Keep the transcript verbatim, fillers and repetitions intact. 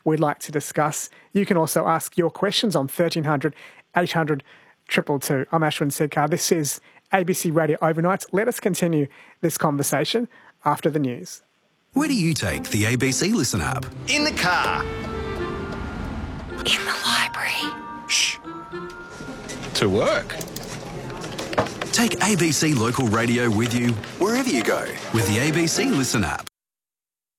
we'd like to discuss. You can also ask your questions on thirteen hundred, eight hundred, two two two. I'm Ashwin Sedkar. This is A B C Radio Overnight. Let us continue this conversation after the news. Where do you take the A B C Listen app? In the car. In the library. Shh. To work. Take A B C Local Radio with you wherever you go with the A B C Listen app.